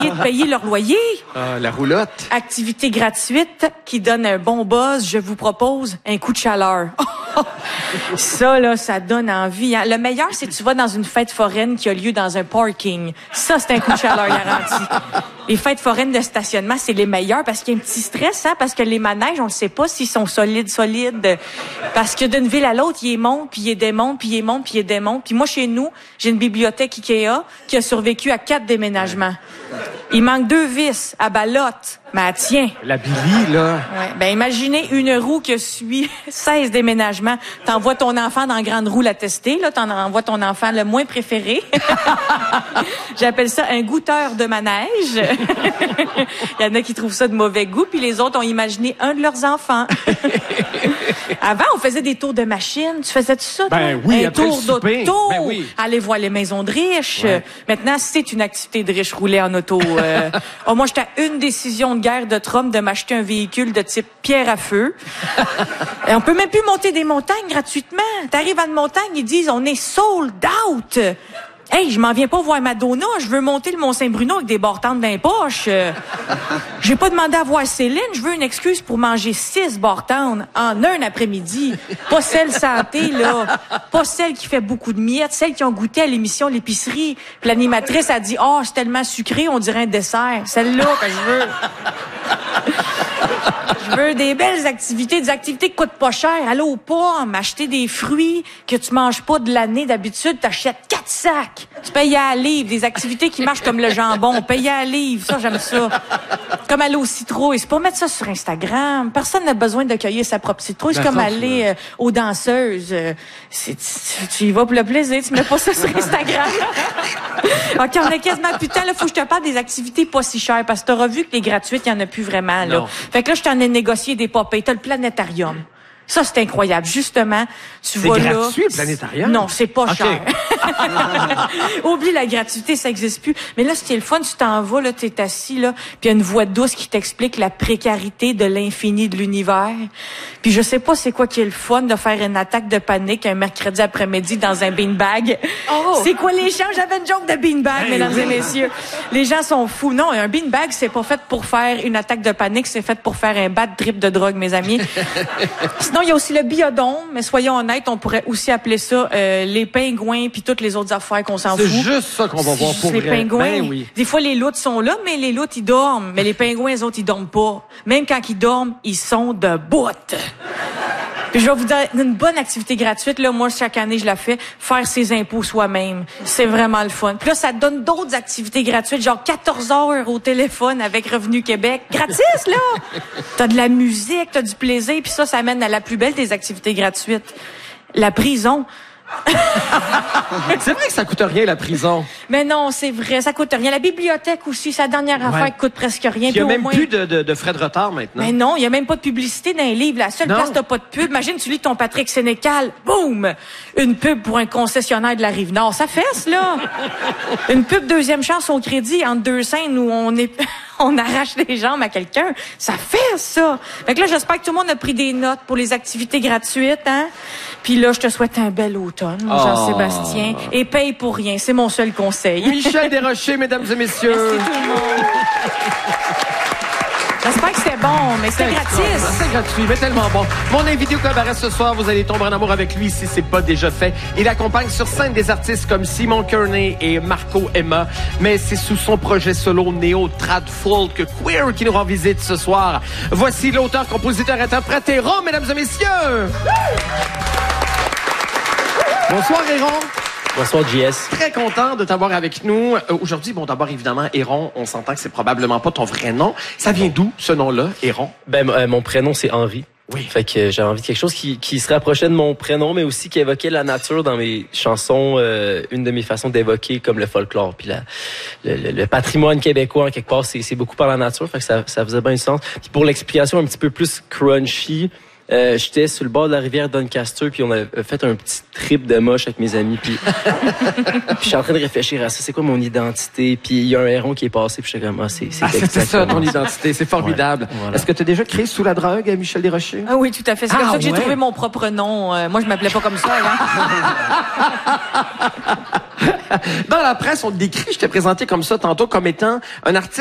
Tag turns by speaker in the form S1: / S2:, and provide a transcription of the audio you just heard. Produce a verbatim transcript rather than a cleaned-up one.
S1: de payer leur loyer.
S2: Ah, la roulotte.
S1: Activité gratuite qui donne un bon buzz. Je vous propose un coup de chaleur. Ça, là, ça donne envie. Hein? Le meilleur, c'est que tu vas dans une fête foraine qui a lieu dans un parking. Ça, c'est un coup de chaleur garanti. Les fêtes foraines de stationnement, c'est les meilleures parce qu'il y a un petit stress, hein, parce que les manèges, on ne sait pas s'ils sont solides, solides. Parce que d'une ville à l'autre, il est monte, puis il est démonte, puis il est monte, puis il est démonte. Puis moi, chez nous, j'ai une bibliothèque Ikea qui a survécu à quatre déménagements. Il manque deux vis à balotte. Mais elle tient.
S2: La Billy, là.
S1: Ouais. Ben, imaginez une roue qui suit seize déménagements. T'envoies ton enfant dans la grande roue la tester, là. T'en envoies ton enfant le moins préféré. J'appelle ça un goûteur de manège. Il y en a qui trouvent ça de mauvais goût, puis les autres ont imaginé un de leurs enfants. Avant, on faisait des tours de machine. Tu faisais tout ça, toi?
S2: Ben oui,
S1: un
S2: après
S1: tour
S2: le souper.
S1: d'auto.
S2: Ben oui.
S1: Aller voir les maisons de riches.
S2: Ouais.
S1: Maintenant, c'est une activité de riche rouler en auto. Euh, oh, moi, j'étais à une décision de guerre de Trump de m'acheter un véhicule de type pierre à feu. Et on peut même plus monter des montagnes gratuitement. T'arrives à une montagne, ils disent on est sold out. Hey, je m'en viens pas voir Madonna, je veux monter le Mont-Saint-Bruno avec des bartendes dans les poches. Euh, j'ai pas demandé à voir Céline, je veux une excuse pour manger six bartendes en un après-midi. Pas celle santé, là. Pas celle qui fait beaucoup de miettes, celle qui ont goûté à l'émission L'épicerie. Puis l'animatrice a dit, oh, c'est tellement sucré, on dirait un dessert. Celle-là que je veux. Je veux des belles activités, des activités qui coûtent pas cher. Aller aux pommes, acheter des fruits que tu manges pas de l'année d'habitude, t'achètes quatre sacs. Tu payes à la livre, des activités qui marchent comme le jambon, payer à la livre, ça j'aime ça. Comme aller au citrouille, c'est pas mettre ça sur Instagram. Personne n'a besoin de cueillir sa propre citrouille, c'est comme aller euh, aux danseuses. Euh, c'est, tu, tu y vas pour le plaisir, tu mets pas ça sur Instagram. OK, on a quasiment plus de temps, là, faut que je te parle des activités pas si chères, parce que t'auras vu que les gratuites, il y en a plus vraiment, là.
S2: Non.
S1: Fait que là, je t'en ai négocié des popées. T'as le planétarium. Ça, c'est incroyable. Justement, tu
S2: C'est
S1: vas là...
S2: gratuit, le planétarium?
S1: Non, c'est pas
S2: okay.
S1: cher. Oublie la gratuité, ça existe plus. Mais là, ce qui est le fun, tu t'en vas, là, t'es assis, là, puis il y a une voix douce qui t'explique la précarité de l'infini de l'univers. Puis je sais pas c'est quoi qui est le fun de faire une attaque de panique un mercredi après-midi dans un beanbag. Oh. C'est quoi les gens? J'avais une joke de beanbag, hey, mesdames oui. et messieurs. Les gens sont fous. Non, un beanbag, c'est pas fait pour faire une attaque de panique, c'est fait pour faire un bad trip de drogue, mes amis. Sinon, il y a aussi le biodôme, mais soyons honnêtes, on pourrait aussi appeler ça euh, les pingouins puis toutes les autres affaires qu'on s'en fout.
S2: C'est juste ça qu'on va voir pour
S1: les
S2: vrai.
S1: pingouins.
S2: Ben oui.
S1: Des fois, les loutres sont là, mais les loutres, ils dorment. Mais les pingouins, les autres, ils dorment pas. Même quand ils dorment, ils sont debout. Puis je vais vous dire une bonne activité gratuite. Là, moi, chaque année, je la fais. Faire ses impôts soi-même. C'est vraiment le fun. Puis là, ça te donne d'autres activités gratuites, genre quatorze heures au téléphone avec Revenu Québec. Gratis, là! T'as de la musique, t'as du plaisir. Puis ça, ça amène à la plus belle des activités gratuites. La prison.
S2: C'est vrai que ça coûte rien, la prison.
S1: Mais non, c'est vrai, ça coûte rien. La bibliothèque aussi, sa dernière ouais. affaire qui coûte presque rien.
S2: Il y a même
S1: moins...
S2: plus de, de, de frais de retard maintenant.
S1: Mais non, il y a même pas de publicité dans les livres. La seule
S2: non.
S1: place t'as pas de pub. Imagine, tu lis ton Patrick Sénécal, boum! Une pub pour un concessionnaire de la Rive-Nord. Ça fesse, là! Une pub deuxième chance au crédit entre deux scènes où on est... on arrache les jambes à quelqu'un. Ça fait ça. Fait que là, j'espère que tout le monde a pris des notes pour les activités gratuites, hein. Puis là, je te souhaite un bel automne, oh. Jean-Sébastien. Et paye pour rien. C'est mon seul conseil.
S2: Michel Desrochers, mesdames et messieurs.
S1: Merci tout le monde. J'espère que c'était bon, mais c'était gratis.
S2: C'est gratuit, mais tellement bon. Mon invité au cabaret ce soir, vous allez tomber en amour avec lui si c'est pas déjà fait. Il accompagne sur scène des artistes comme Simon Kearney et Marco Emma, mais c'est sous son projet solo néo trad folk queer qui nous rend visite ce soir. Voici l'auteur, compositeur, interprète Héron, mesdames et messieurs. Bonsoir Héron.
S3: Bonsoir, J S.
S2: Très content de t'avoir avec nous. Euh, aujourd'hui, bon, d'abord, évidemment, Héron, on s'entend que c'est probablement pas ton vrai nom. Ça vient d'où, ce nom-là, Héron?
S3: Ben, euh, mon prénom, c'est Henri.
S2: Oui.
S3: Fait que euh, j'ai envie de quelque chose qui, qui se rapprochait de mon prénom, mais aussi qui évoquait la nature dans mes chansons. Euh, une de mes façons d'évoquer comme le folklore. Puis la, le, le, le patrimoine québécois, en quelque part, c'est, c'est beaucoup par la nature. Fait que ça, ça faisait bien du sens. Puis pour l'explication un petit peu plus crunchy, Euh, j'étais sur le bord de la rivière Doncaster, puis on a fait un petit trip de moche avec mes amis, puis puis je suis en train de réfléchir à ça, c'est quoi mon identité, puis il y a un héron qui est passé, puis j'étais comme, ah, c'est c'est
S2: Ah, c'est ça, ton
S3: ça.
S2: identité, c'est formidable.
S3: Ouais, voilà.
S2: Est-ce que tu as déjà créé sous la drogue, Michel Desrochers?
S1: Ah oui, tout à fait. C'est
S2: Ah,
S1: comme ça que j'ai
S2: ouais?
S1: trouvé mon propre nom. Euh, moi, je m'appelais pas comme ça avant.
S2: Dans la presse, on te décrit, je t'ai présenté comme ça tantôt, comme étant un artiste